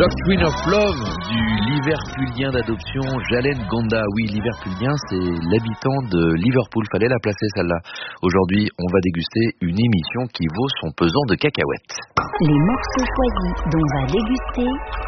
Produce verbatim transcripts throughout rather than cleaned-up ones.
Doctrine of Love du Liverpoolien d'adoption Jalen Gonda. Oui, Liverpoolien, c'est l'habitant de Liverpool. Fallait la placer celle-là. Aujourd'hui, on va déguster une émission qui vaut son pesant de cacahuètes. Les morceaux choisis dont on va déguster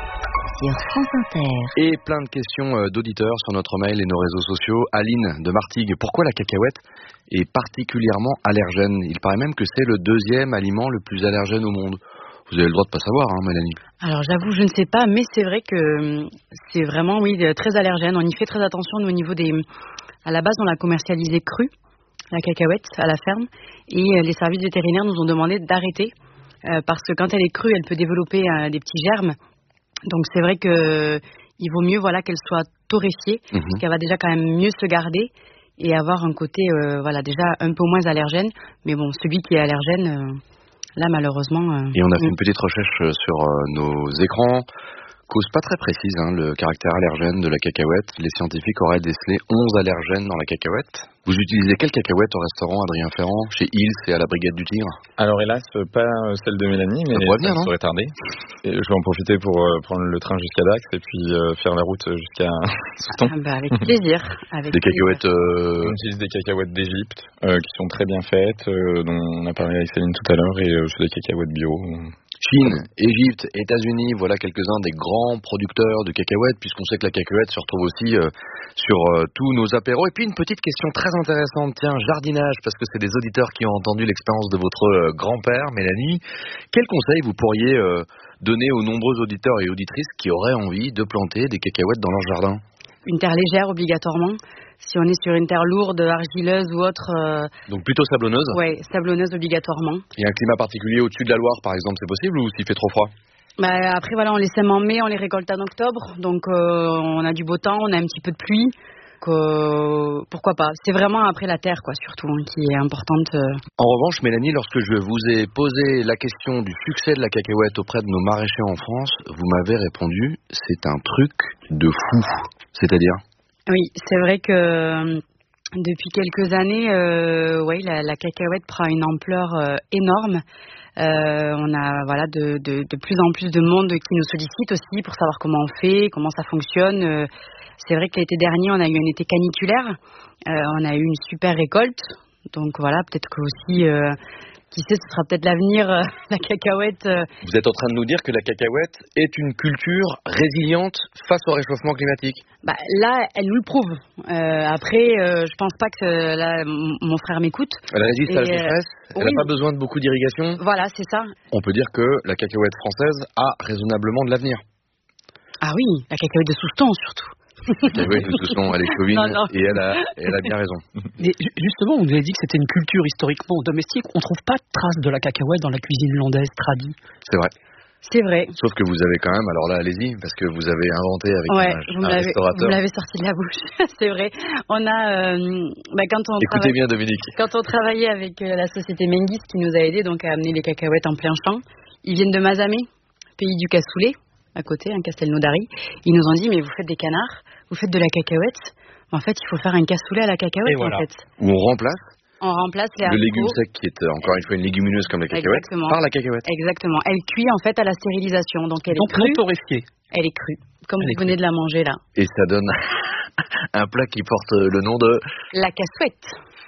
sur France Inter. Et plein de questions d'auditeurs sur notre mail et nos réseaux sociaux. Aline de Martigues, pourquoi la cacahuète est particulièrement allergène? Il paraît même que c'est le deuxième aliment le plus allergène au monde. Vous avez le droit de pas savoir, hein, Mélanie. Alors j'avoue, je ne sais pas, mais c'est vrai que c'est vraiment, oui, très allergène. On y fait très attention nous, au niveau des... À la base, on l'a commercialisé cru, la cacahuète, à la ferme. Et les services vétérinaires nous ont demandé d'arrêter. Euh, parce que quand elle est crue, elle peut développer euh, des petits germes. Donc c'est vrai que il vaut mieux voilà, qu'elle soit torréfiée, mmh. parce qu'elle va déjà quand même mieux se garder et avoir un côté euh, voilà, déjà un peu moins allergène. Mais bon, celui qui est allergène... Euh, Là, malheureusement... Euh... Et on a fait une petite recherche sur euh, nos écrans. Cause pas très précise, hein, le caractère allergène de la cacahuète. Les scientifiques auraient décelé onze allergènes dans la cacahuète. Vous utilisez quelle cacahuète au restaurant Adrien Ferrand, chez Hills et à la Brigade du Tigre? Alors hélas, pas celle de Mélanie, mais ça, bien, ça serait tardé. Et je vais en profiter pour euh, prendre le train jusqu'à Dax et puis euh, faire la route jusqu'à Souston. Ah bah, avec plaisir. Avec des cacahuètes... Euh... On utilise des cacahuètes d'Égypte euh, qui sont très bien faites, euh, dont on a parlé avec Céline tout à l'heure, et euh, c'est des cacahuètes bio. Chine, Égypte, États-Unis, voilà quelques-uns des grands producteurs de cacahuètes, puisqu'on sait que la cacahuète se retrouve aussi euh, sur euh, tous nos apéros. Et puis une petite question très intéressante, tiens, jardinage, parce que c'est des auditeurs qui ont entendu l'expérience de votre euh, grand-père, Mélanie. Quel conseil vous pourriez euh, donner aux nombreux auditeurs et auditrices qui auraient envie de planter des cacahuètes dans leur jardin? Une terre légère, obligatoirement. Si on est sur une terre lourde, argileuse ou autre... Euh... Donc plutôt sablonneuse? Oui, sablonneuse obligatoirement. Et un climat particulier au-dessus de la Loire, par exemple, c'est possible, ou s'il fait trop froid? Bah, après, voilà, on les sème en mai, on les récolte en octobre. Donc euh, on a du beau temps, on a un petit peu de pluie. Donc, euh, pourquoi pas? C'est vraiment après la terre, quoi, surtout, hein, qui est importante. Euh... En revanche, Mélanie, lorsque je vous ai posé la question du succès de la cacahuète auprès de nos maraîchers en France, vous m'avez répondu, c'est un truc de fou. C'est-à-dire? Oui, c'est vrai que euh, depuis quelques années, euh, ouais, la, la cacahuète prend une ampleur euh, énorme. Euh, on a voilà de, de, de plus en plus de monde qui nous sollicite aussi pour savoir comment on fait, comment ça fonctionne. Euh, c'est vrai que l'été dernier, on a eu un été caniculaire. Euh, on a eu une super récolte. Donc voilà, peut-être que aussi... Euh, Qui sait, ce sera peut-être l'avenir, euh, la cacahuète. Euh... Vous êtes en train de nous dire que la cacahuète est une culture résiliente face au réchauffement climatique? Bah, là, elle nous le prouve. Euh, après, euh, je pense pas que là, mon frère m'écoute. Elle résiste Et à la sécheresse, euh, elle n'a oui. pas besoin de beaucoup d'irrigation. Voilà, c'est ça. On peut dire que la cacahuète française a raisonnablement de l'avenir. Ah oui, la cacahuète de Souston surtout. Oui, de son, elle est chauvine non, non. et elle a, elle a bien raison. Mais justement, vous avez dit que c'était une culture historiquement domestique. On ne trouve pas de traces de la cacahuète dans la cuisine hollandaise tradie. C'est vrai. C'est vrai. Sauf que vous avez quand même, alors là, allez-y, parce que vous avez inventé avec ouais, un, vous un restaurateur. Vous l'avez sorti de la bouche, c'est vrai. On a, euh, bah, quand on Écoutez bien, Dominique. Quand on travaillait avec euh, la société Mengis qui nous a aidés donc à amener les cacahuètes en plein champ, ils viennent de Mazamet, pays du cassoulet, à côté, un Castelnaudary. Ils nous ont dit, mais vous faites des canards, vous faites de la cacahuète. En fait, il faut faire un cassoulet à la cacahuète, voilà. en fait. Où on remplace On remplace les le légume sec, qui est encore une fois une légumineuse comme la cacahuète, Exactement. par la cacahuète. Exactement. Elle cuit en fait à la stérilisation. Donc elle donc, est crue. torréfiée. Elle est crue, comme elle vous venez crue. de la manger là. Et ça donne un plat qui porte le nom de... La cassouette.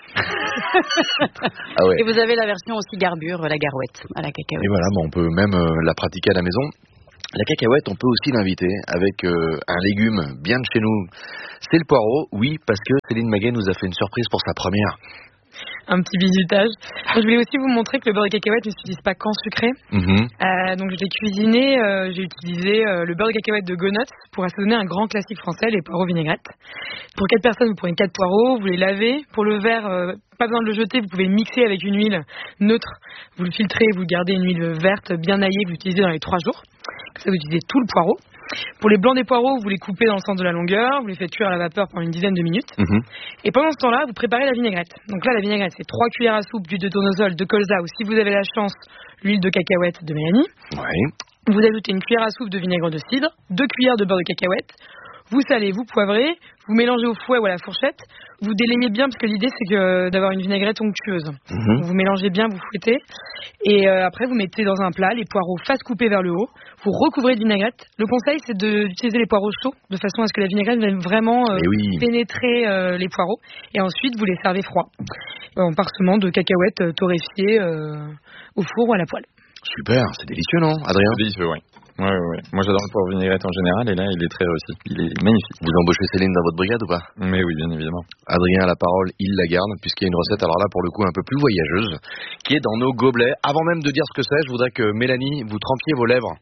Ah ouais. Et vous avez la version aussi garbure, la garouette, à la cacahuète. Et voilà, bon, on peut même euh, la pratiquer à la maison. La cacahuète, on peut aussi l'inviter avec euh, un légume bien de chez nous. C'est le poireau, oui, parce que Céline Maguet nous a fait une surprise pour sa première. Un petit bisutage. Je voulais aussi vous montrer que le beurre de cacahuète ne s'utilise pas qu'en sucré. Mm-hmm. Euh, donc je l'ai cuisiné, euh, j'ai utilisé euh, le beurre de cacahuète de Gonuts pour assaisonner un grand classique français, les poireaux vinaigrettes. Pour quatre personnes, vous prenez quatre poireaux, vous les lavez. Pour le verre, euh, pas besoin de le jeter, vous pouvez le mixer avec une huile neutre. Vous le filtrez, vous gardez une huile verte bien aillée que vous utilisez dans les trois jours. Comme ça, vous utilisez tout le poireau. Pour les blancs des poireaux, vous les coupez dans le sens de la longueur, vous les faites cuire à la vapeur pendant une dizaine de minutes. Mmh. Et pendant ce temps-là, vous préparez la vinaigrette. Donc là, la vinaigrette, c'est trois cuillères à soupe d'huile de tournesol, de colza, ou si vous avez la chance, l'huile de cacahuète de Mélanie. Ouais. Vous ajoutez une cuillère à soupe de vinaigre de cidre, deux cuillères de beurre de cacahuète. Vous salez, vous poivrez, vous mélangez au fouet ou à la fourchette. Vous délayez bien parce que l'idée c'est que d'avoir une vinaigrette onctueuse. Mmh. Vous mélangez bien, vous fouettez et euh, après vous mettez dans un plat les poireaux face coupés vers le haut. Vous recouvrez de vinaigrette. Le conseil c'est de, d'utiliser les poireaux chauds de façon à ce que la vinaigrette vienne vraiment euh, oui. pénétrer euh, les poireaux et ensuite vous les servez froids en parsemant de cacahuètes euh, torréfiées euh, au four ou à la poêle. Super, c'est délicieux non, Adrien? C'est délicieux, oui. Ouais, ouais, ouais. Moi j'adore le poivre vinaigrette en général et là il est très réussi, il est magnifique. Vous embauchez Céline dans votre brigade ou pas? Mais oui, bien évidemment. Adrien a la parole, il la garde puisqu'il y a une recette, alors là pour le coup un peu plus voyageuse, qui est dans nos gobelets. Avant même de dire ce que c'est, je voudrais que Mélanie, vous trempiez vos lèvres.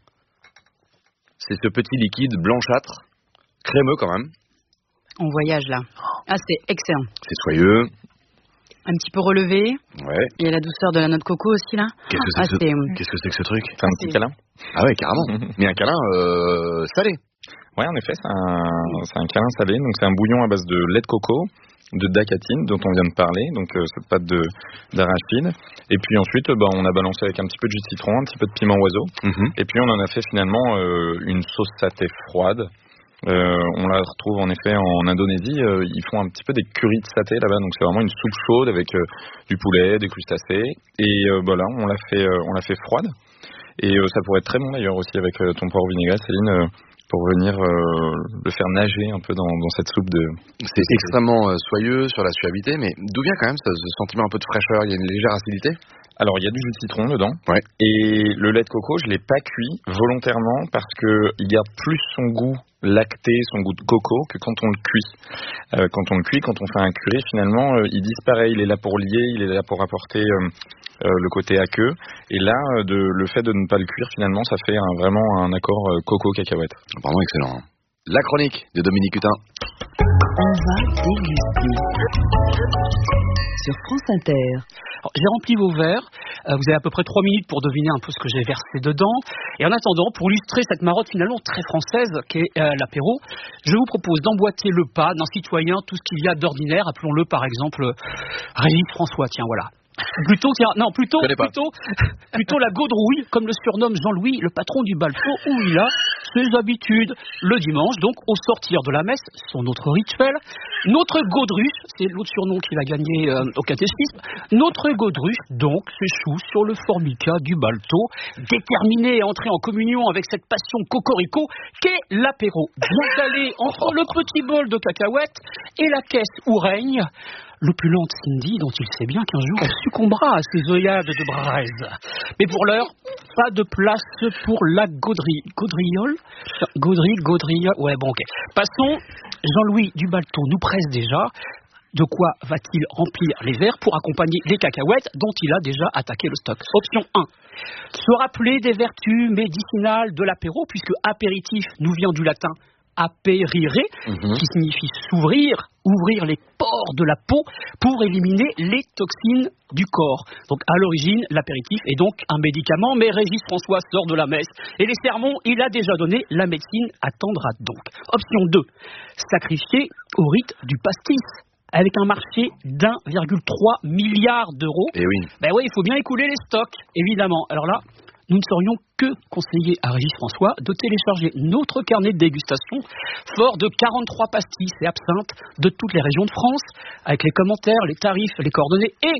C'est ce petit liquide blanchâtre, crémeux quand même. On voyage là. Ah c'est excellent. C'est soyeux. Un petit peu relevé. Ouais. Il y a la douceur de la noix de coco aussi là. Qu'est-ce que c'est, ah, que, ce... c'est... Qu'est-ce que, c'est que ce truc? C'est un petit câlin. Ah ouais, carrément. Mais un câlin euh, salé. Ouais, en effet, c'est un, c'est un câlin salé. Donc c'est un bouillon à base de lait de coco, de dacatine dont on vient de parler, donc euh, cette pâte de, d'arachide. Et puis ensuite, bah, on a balancé avec un petit peu de jus de citron, un petit peu de piment oiseau. Mm-hmm. Et puis on en a fait finalement euh, une sauce satay froide. Euh, on la retrouve en effet en Indonésie, euh, ils font un petit peu des currys de saté là-bas, donc c'est vraiment une soupe chaude avec euh, du poulet, des crustacés, et euh, bah là on l'a fait, euh, on l'a fait froide, et euh, ça pourrait être très bon d'ailleurs aussi avec euh, ton poivre vinaigrette, Céline, euh, pour venir euh, le faire nager un peu dans, dans cette soupe de... C'est extrêmement euh, soyeux sur la suavité, mais d'où vient quand même ce, ce sentiment un peu de fraîcheur? Il y a une légère acidité? Alors, il y a du jus de citron dedans. Ouais. Et le lait de coco, je l'ai pas cuit volontairement parce que il garde plus son goût lacté, son goût de coco que quand on le cuit. Euh, quand on le cuit, quand on fait un curry, finalement, euh, il disparaît. Il est là pour lier, il est là pour apporter euh, euh, le côté aqueux. Et là, euh, de, le fait de ne pas le cuire, finalement, ça fait un, vraiment un accord euh, coco-cacahuète. Vraiment excellent. Hein. La chronique de Dominique Hutin. On va déguster sur France Inter. Alors, j'ai rempli vos verres. Euh, vous avez à peu près trois minutes pour deviner un peu ce que j'ai versé dedans. Et en attendant, pour illustrer cette marotte finalement très française qu'est euh, l'apéro, je vous propose d'emboîter le pas d'un citoyen, tout ce qu'il y a d'ordinaire. Appelons-le par exemple Régis François. Tiens, voilà. Plutôt, tiens, non, plutôt, plutôt, plutôt la gaudrouille, comme le surnomme Jean-Louis, le patron du Balto, où il a ses habitudes. Le dimanche, donc, au sortir de la messe, son autre rituel, notre gaudruche, c'est l'autre surnom qu'il a gagné euh, au catéchisme, notre gaudruche, donc, s'échoue sur le formica du Balto, déterminé à entrer en communion avec cette passion cocorico qu'est l'apéro. Bien calé entre le petit bol de cacahuètes et la caisse où règne l'opulente Cindy, dont il sait bien qu'un jour elle succombera à ses œillades de braise. Mais pour l'heure, pas de place pour la gaudrie. Gaudriole Gaudrie, gaudriole. Ouais, bon, ok. Passons. Jean-Louis du Balto nous presse déjà. De quoi va-t-il remplir les verres pour accompagner les cacahuètes dont il a déjà attaqué le stock? Option un. Se rappeler des vertus médicinales de l'apéro, puisque apéritif nous vient du latin apérire, mmh. qui signifie s'ouvrir, ouvrir les pores de la peau pour éliminer les toxines du corps. Donc à l'origine, l'apéritif est donc un médicament, mais Régis François sort de la messe et les sermons, il a déjà donné, la médecine attendra donc. Option deux, sacrifier au rite du pastis. Avec un marché d'un virgule trois milliard d'euros. Et oui. Ben oui, il faut bien écouler les stocks, évidemment. Alors là, nous ne saurions que conseiller à Régis François de télécharger notre carnet de dégustation fort de quarante-trois pastilles et absinthes de toutes les régions de France, avec les commentaires, les tarifs, les coordonnées. Et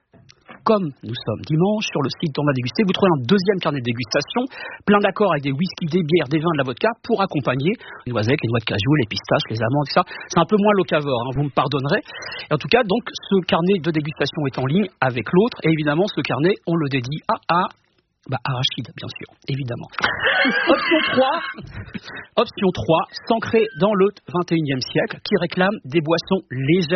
comme nous sommes dimanche, sur le site d'On va déguster, vous trouvez un deuxième carnet de dégustation, plein d'accords avec des whisky, des bières, des vins, de la vodka, pour accompagner les noisettes, les noix de cajou, les pistaches, les amandes, et cetera. C'est un peu moins locavore, hein, vous me pardonnerez. Et en tout cas, donc, ce carnet de dégustation est en ligne avec l'autre, et évidemment, ce carnet, on le dédie à... à Bah, arachide, bien sûr, évidemment. Option trois, option trois, s'ancrer dans le vingt et unième siècle, qui réclame des boissons légères.